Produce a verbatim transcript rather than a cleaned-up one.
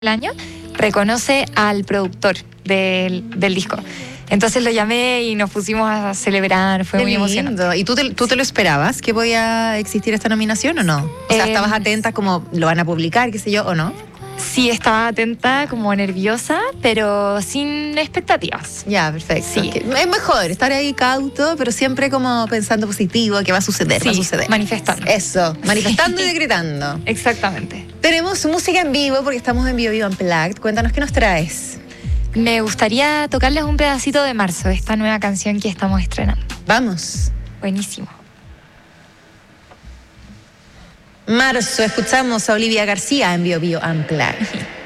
del año, reconoce al productor del, del disco. Entonces lo llamé y nos pusimos a celebrar, fue Qué muy lindo. emocionante. ¿Y tú te, tú te lo esperabas que podía existir esta nominación o no? O sea, Eh, ¿estabas atenta como lo van a publicar, qué sé yo, o no? Sí, estaba atenta, como nerviosa, pero sin expectativas. Ya, perfecto. Sí. Que es mejor estar ahí cauto, pero siempre como pensando positivo, que va a suceder, Sí, va a suceder. manifestando. Eso, manifestando y decretando. Exactamente. Tenemos música en vivo porque estamos en Bio Bio Unplugged. Cuéntanos qué nos traes. Me gustaría tocarles un pedacito de Marzo, esta nueva canción que estamos estrenando. Vamos. Buenísimo. Marzo, escuchamos a Olivia García en Bio Bio Unplugged.